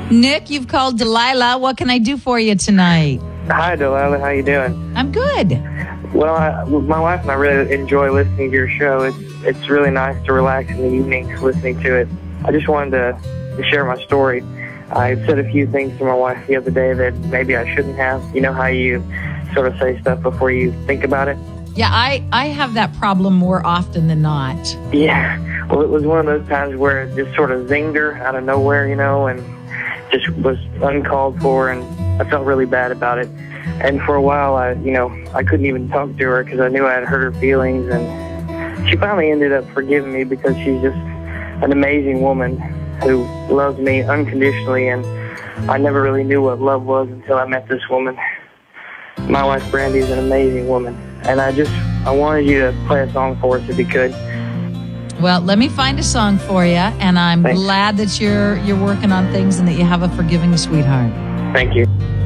Nick, you've called Delilah. What can I do for you tonight? Hi, Delilah. How you doing? I'm good. Well, my wife and I really enjoy listening to your show. It's really nice to relax in the evenings listening to it. I just wanted to share my story. I said a few things to my wife the other day that maybe I shouldn't have. You know how you sort of say stuff before you think about it? Yeah, I have that problem more often than not. Yeah. Well, it was one of those times where it just sort of zinged her out of nowhere, and just was uncalled for, and I felt really bad about it. And for a while, I couldn't even talk to her because I knew I had hurt her feelings. And she finally ended up forgiving me because she's just an amazing woman who loves me unconditionally. And I never really knew what love was until I met this woman. My wife, Brandy, is an amazing woman. And I wanted you to play a song for us if you could. Well, let me find a song for you, and I'm Thanks. glad that you're working on things and that you have a forgiving sweetheart. Thank you.